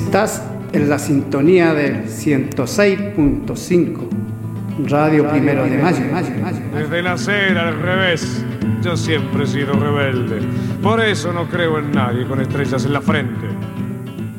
Estás en la sintonía del 106.5, Radio Primero de Mayo. Desde nacer al revés, yo siempre he sido rebelde. Por eso no creo en nadie con estrellas en la frente.